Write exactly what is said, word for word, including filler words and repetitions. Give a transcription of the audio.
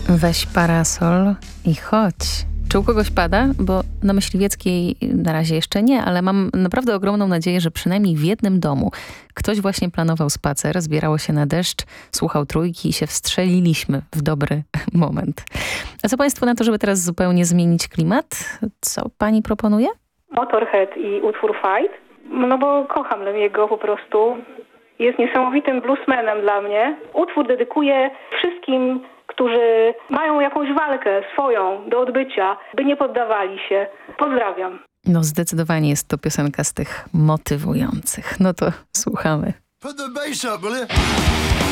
Weź parasol i chodź. Czy u kogoś pada? Bo na Myśliwieckiej na razie jeszcze nie, ale mam naprawdę ogromną nadzieję, że przynajmniej w jednym domu ktoś właśnie planował spacer, zbierało się na deszcz, słuchał Trójki i się wstrzeliliśmy w dobry moment. A co państwo na to, żeby teraz zupełnie zmienić klimat? Co pani proponuje? Motorhead i utwór Fight, no bo kocham Lemiego po prostu. Jest niesamowitym bluesmanem dla mnie. Utwór dedykuję wszystkim, którzy mają jakąś walkę swoją do odbycia, by nie poddawali się. Pozdrawiam. No zdecydowanie jest to piosenka z tych motywujących. No to słuchamy. Put the bass up, will you?